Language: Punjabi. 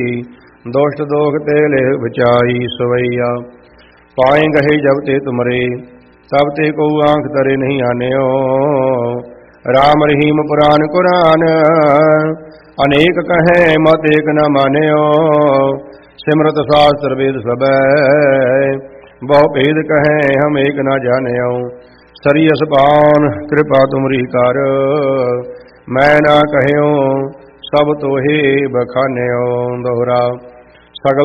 ਦੁਸ਼ਟ ਦੋਖ ਤੇ ਲਿਹ ਬਚਾਈ ਸਵਈਆ। ਪਾਏ ਗਏ ਜਬ ਤੇ ਤੁਮਰੇ ਤਬ ਤੇ ਕੋ ਆਂਖ ਤਰੇ ਨਹੀਂ ਆਨਿਓ। ਰਾਮ ਰਹੀਮ ਪੁਰਾਨ ਕੁਰਾਨ ਅਨੇਕ ਕਹੈ ਮਤ ਏਕ ਨ ਮਾਨਿਓ। ਸਿਮਰਤ ਸਾਸਤਰ ਵੇਦ ਸਬੈ ਬਹੁ ਭੇਦ ਕਹੈ ਹਮ ਏਕ ਨ ਜਾਣਿਓ। ਸਰੀਅਸ ਪਾਨ ਕਿਰਪਾ ਤੁਮਰੀ ਕਰ ਮੈਂ ਨਾ ਕਹਿਓ ਸਭ ਤੋਹੇ ਬਖਾਨਿਓ। ਦੋਹਰਾ